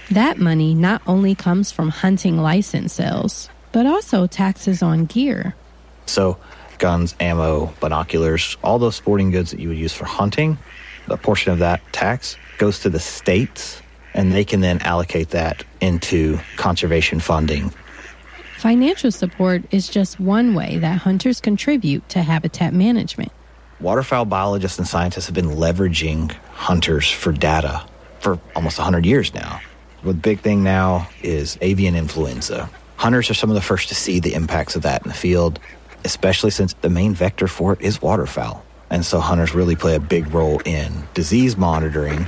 That money not only comes from hunting license sales, but also taxes on gear. So guns, ammo, binoculars, all those sporting goods that you would use for hunting, a portion of that tax goes to the states, and they can then allocate that into conservation funding. Financial support is just one way that hunters contribute to habitat management. Waterfowl biologists and scientists have been leveraging hunters for data for almost 100 years now. The big thing now is avian influenza. Hunters are some of the first to see the impacts of that in the field, especially since the main vector for it is waterfowl. And so hunters really play a big role in disease monitoring.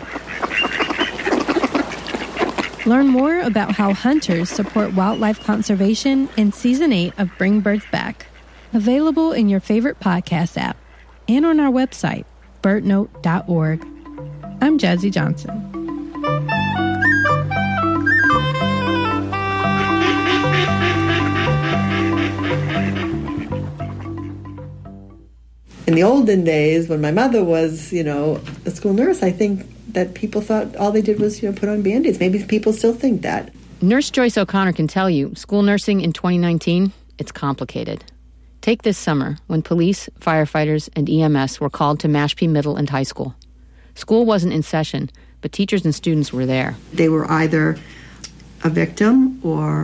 Learn more about how hunters support wildlife conservation in Season 8 of Bring Birds Back, available in your favorite podcast app and on our website, birdnote.org. I'm Jazzy Johnson. In the olden days, when my mother was, a school nurse, I think that people thought all they did was, put on Band-Aids. Maybe people still think that. Nurse Joyce O'Connor can tell you, school nursing in 2019, it's complicated. Take this summer, when police, firefighters, and EMS were called to Mashpee Middle and High School. School wasn't in session, but teachers and students were there. They were either a victim or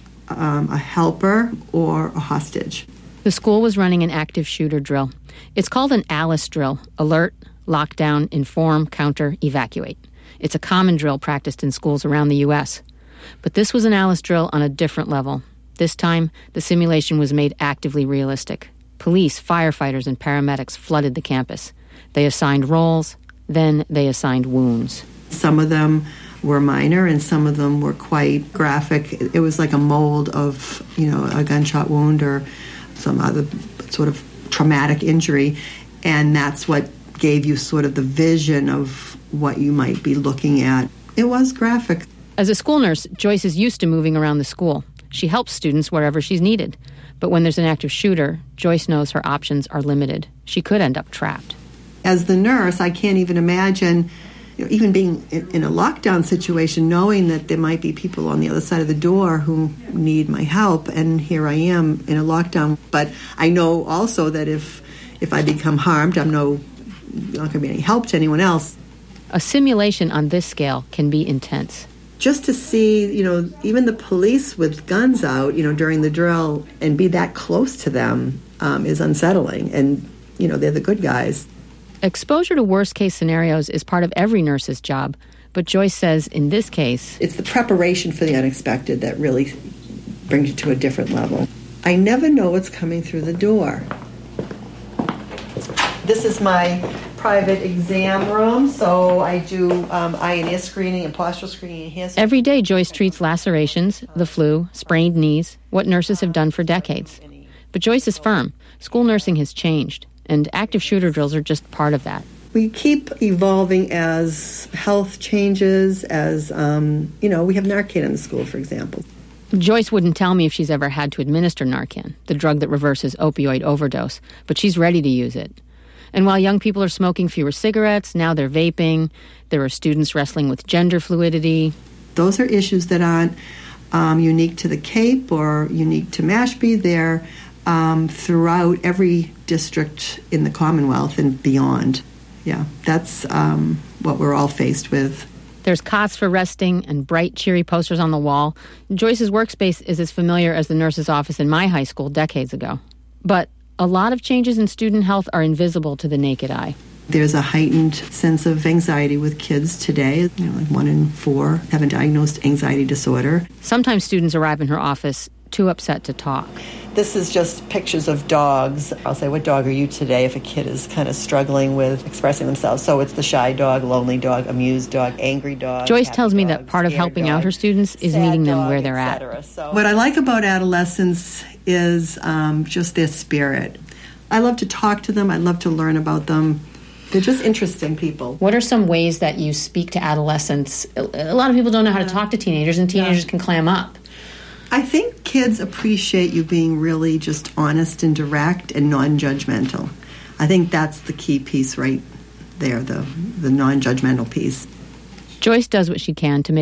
a helper or a hostage. The school was running an active shooter drill. It's called an ALICE drill, alert, lockdown, inform, counter, evacuate. It's a common drill practiced in schools around the U.S. But this was an ALICE drill on a different level. This time, the simulation was made actively realistic. Police, firefighters, and paramedics flooded the campus. They assigned roles, then they assigned wounds. Some of them were minor and some of them were quite graphic. It was like a mold of, a gunshot wound or some other sort of traumatic injury, and that's what gave you sort of the vision of what you might be looking at. It was graphic. As a school nurse, Joyce is used to moving around the school. She helps students wherever she's needed. But when there's an active shooter, Joyce knows her options are limited. She could end up trapped. As the nurse, I can't even imagine even being in a lockdown situation, knowing that there might be people on the other side of the door who need my help, and here I am in a lockdown. But I know also that if I become harmed, I'm not going to be any help to anyone else. A simulation on this scale can be intense. Just to see, even the police with guns out, during the drill and be that close to them is unsettling. And, they're the good guys. Exposure to worst-case scenarios is part of every nurse's job, but Joyce says in this case, it's the preparation for the unexpected that really brings you to a different level. I never know what's coming through the door. This is my private exam room, so I do eye and ear screening and postural screening and hair screening. Every day Joyce treats lacerations, the flu, sprained knees, what nurses have done for decades. But Joyce is firm. School nursing has changed, and active shooter drills are just part of that. We keep evolving as health changes, as, we have Narcan in the school, for example. Joyce wouldn't tell me if she's ever had to administer Narcan, the drug that reverses opioid overdose, but she's ready to use it. And while young people are smoking fewer cigarettes, now they're vaping. There are students wrestling with gender fluidity. Those are issues that aren't unique to the Cape or unique to Mashpee. They're throughout every district in the Commonwealth and beyond. Yeah, that's what we're all faced with. There's cots for resting and bright, cheery posters on the wall. Joyce's workspace is as familiar as the nurse's office in my high school decades ago. But a lot of changes in student health are invisible to the naked eye. There's a heightened sense of anxiety with kids today. Like 1 in 4 have a diagnosed anxiety disorder. Sometimes students arrive in her office too upset to talk. This is just pictures of dogs. I'll say, what dog are you today if a kid is kind of struggling with expressing themselves? So it's the shy dog, lonely dog, amused dog, angry dog. Joyce tells me that part of helping out her students is meeting them where they're at. So what I like about adolescents is just their spirit. I love to talk to them. I love to learn about them. They're just interesting people. What are some ways that you speak to adolescents? A lot of people don't know how to talk to teenagers, and teenagers can clam up. I think kids appreciate you being really just honest and direct and non-judgmental. I think that's the key piece right there, the non-judgmental piece. Joyce does what she can to make